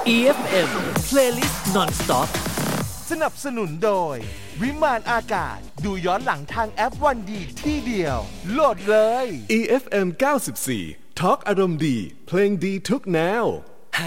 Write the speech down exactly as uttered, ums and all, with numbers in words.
อี เอฟ เอ็ม Playlist Non-Stop สนับสนุนโดยวิมานอากาศดูย้อนหลังทางแอปวันดีที่เดียวโหลดเลยอี เอฟ เอ็ม เก้าสิบสี่ Talk อารมณ์ดีเพลงดีทุกแนว